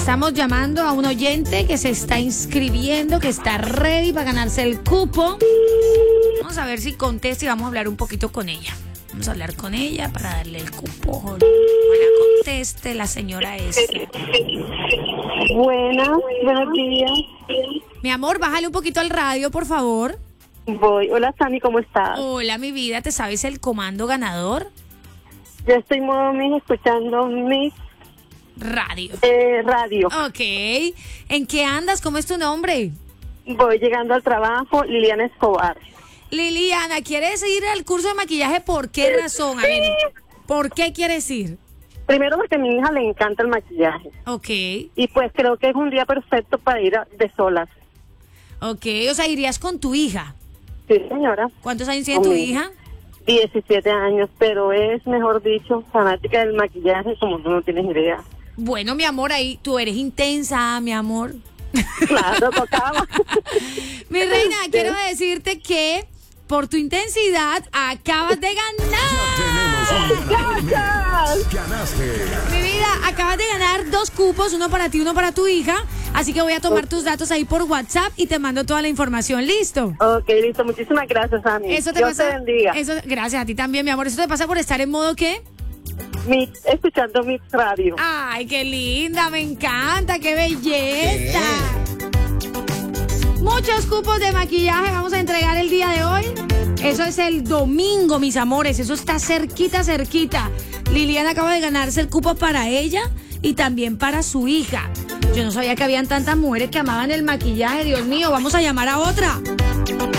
estamos llamando a un oyente que se está inscribiendo, que está ready para ganarse el cupo. Vamos a ver si contesta y vamos a hablar un poquito con ella. Vamos a hablar con ella para darle el cupo. Ojalá conteste la señora esta. Buenos días. Mi amor, bájale un poquito al radio, por favor. Voy. Hola, Sani, ¿cómo estás? Hola, mi vida, ¿te sabes el comando ganador? Yo estoy modo mis escuchando mi Radio. radio. Ok. ¿En qué andas? ¿Cómo es tu nombre? Voy llegando al trabajo, Liliana Escobar. Liliana, ¿quieres ir al curso de maquillaje? ¿Por qué razón? A ver, ¿por qué quieres ir? Primero porque a mi hija le encanta el maquillaje. Ok. Y pues creo que es un día perfecto para ir de solas. Ok, o sea, irías con tu hija. Sí, señora. ¿Cuántos años tiene tu hija? 17 años, pero es, mejor dicho, fanática del maquillaje como tú no tienes idea. Bueno, mi amor, ahí tú eres intensa, mi amor. Claro, tocaba. Mi reina, quiero decirte que por tu intensidad acabas de ganar. ¡Gracias! Ganaste. Mi vida, acabas de ganar 2 cupos, uno para ti, uno para tu hija. Así que voy a tomar tus datos ahí por WhatsApp y te mando toda la información. ¿Listo? Ok, listo. Muchísimas gracias, Ami. Eso te Dios pasa. te bendiga. Eso, gracias a ti también, mi amor. Eso te pasa por estar en modo ¿qué? Escuchando mi radio. Ay, qué linda, me encanta, qué belleza. Muchos cupos de maquillaje vamos a entregar el día de hoy. Eso es el domingo, mis amores. Eso está cerquita, cerquita. Liliana acaba de ganarse el cupo para ella y también para su hija. Yo no sabía que habían tantas mujeres que amaban el maquillaje. Dios mío, vamos a llamar a otra.